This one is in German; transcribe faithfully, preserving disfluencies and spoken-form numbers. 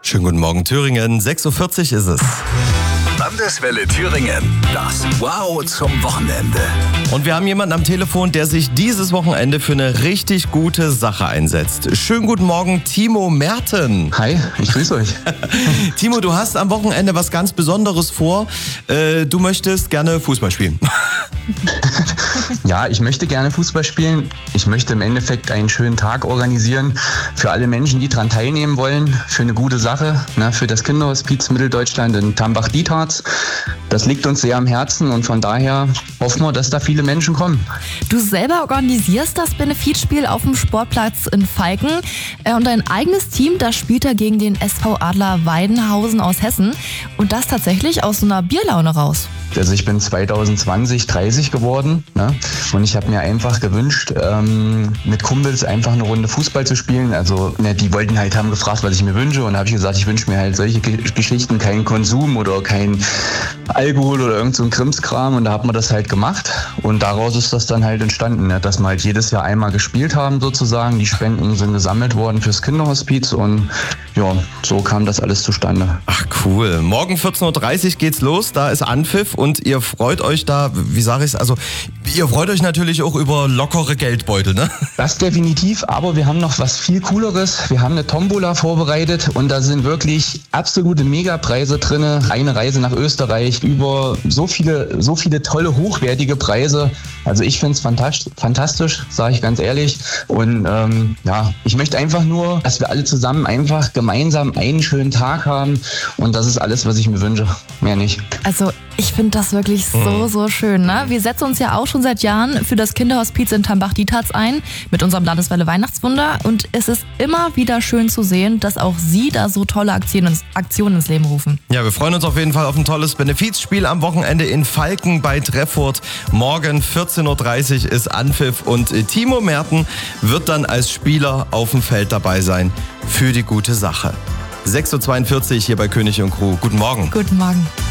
Schönen guten Morgen, Thüringen. sechs Uhr vierzig ist es. Landeswelle Thüringen. Das Wow zum Wochenende. Und wir haben jemanden am Telefon, der sich dieses Wochenende für eine richtig gute Sache einsetzt. Schönen guten Morgen, Timo Merten. Hi, ich grüße euch. Timo, du hast am Wochenende was ganz Besonderes vor. Äh, du möchtest gerne Fußball spielen. Ja, ich möchte gerne Fußball spielen. Ich möchte im Endeffekt einen schönen Tag organisieren für alle Menschen, die daran teilnehmen wollen, für eine gute Sache, ne, für das Kinderhospiz Mitteldeutschland in Tambach-Dietharz. Das liegt uns sehr am Herzen und von daher hoffen wir, dass da viele Menschen kommen. Du selber organisierst das Benefizspiel auf dem Sportplatz in Falken und dein eigenes Team, das spielt da gegen den S V Adler Weidenhausen aus Hessen und das tatsächlich aus so einer Bierlaune raus. Also ich bin zwanzig zwanzig dreißig geworden, ne? Und ich habe mir einfach gewünscht, ähm, mit Kumpels einfach eine Runde Fußball zu spielen. Also ne, die wollten halt, haben gefragt, was ich mir wünsche und da habe ich gesagt, ich wünsche mir halt solche Ge- Geschichten, keinen Konsum oder kein Alkohol oder irgend so ein Krimskram und da hat man das halt gemacht und daraus ist das dann halt entstanden, ne? Dass wir halt jedes Jahr einmal gespielt haben sozusagen. Die Spenden sind gesammelt worden fürs Kinderhospiz und ja, so kam das alles zustande. Ach cool. Morgen vierzehn Uhr dreißig geht's los, da ist Anpfiff und ihr freut euch da, wie sage ich's, also ihr freut euch natürlich auch über lockere Geldbeutel, ne? Das definitiv, aber wir haben noch was viel Cooleres. Wir haben eine Tombola vorbereitet und da sind wirklich absolute Megapreise drin. Eine Reise nach Österreich, über so viele, so viele tolle, hochwertige Preise. Also ich finde es fantastisch, fantastisch, sage ich ganz ehrlich. Und ähm, ja, ich möchte einfach nur, dass wir alle zusammen einfach gemeinsam einen schönen Tag haben und das ist alles, was ich mir wünsche. Mehr nicht. Also ich finde das wirklich so, so schön. Ne? Wir setzen uns ja auch schon seit Jahren für das Kinderhospiz in Tambach-Dietharz ein mit unserem Landeswelle Weihnachtswunder und es ist immer wieder schön zu sehen, dass auch Sie da so tolle Aktionen, Aktionen ins Leben rufen. Ja, wir freuen uns auf jeden Fall auf ein tolles Benefizspiel am Wochenende in Falken bei Treffurt. Morgen vierzehn Uhr dreißig ist Anpfiff und Timo Merten wird dann als Spieler auf dem Feld dabei sein für die gute Sache. sechs Uhr zweiundvierzig hier bei König und Crew. Guten Morgen. Guten Morgen.